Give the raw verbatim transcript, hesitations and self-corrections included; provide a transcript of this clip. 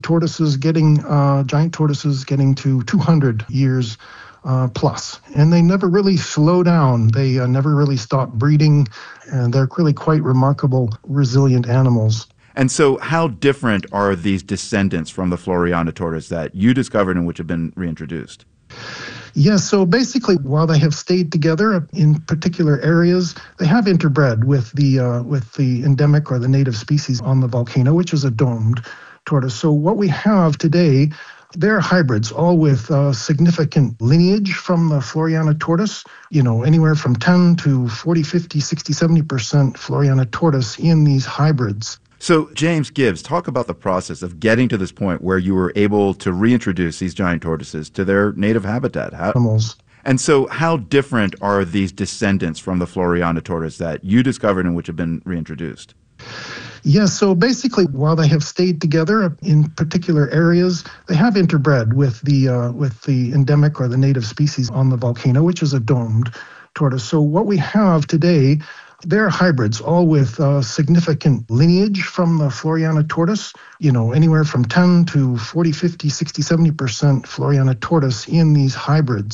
tortoises getting, uh, giant tortoises getting to two hundred years uh, plus. And they never really slow down. They uh, never really stop breeding. And they're really quite remarkable, resilient animals. And so how different are these descendants from the Floreana tortoise that you discovered and which have been reintroduced? Yes, so basically, while they have stayed together in particular areas, they have interbred with the uh, with the endemic or the native species on the volcano, which is a domed tortoise. So what we have today, they're hybrids, all with uh, significant lineage from the Floreana tortoise, you know, anywhere from ten to forty, fifty, sixty, seventy percent Floreana tortoise in these hybrids. So, James Gibbs, talk about the process of getting to this point where you were able to reintroduce these giant tortoises to their native habitat. How, Animals. And so how different are these descendants from the Floreana tortoise that you discovered and which have been reintroduced? Yes, so basically, while they have stayed together in particular areas, they have interbred with the uh, with the endemic or the native species on the volcano, which is a domed tortoise. So what we have today, they're hybrids, all with uh, significant lineage from the Floreana tortoise, you know, anywhere from ten to forty, fifty, sixty, seventy percent Floreana tortoise in these hybrids.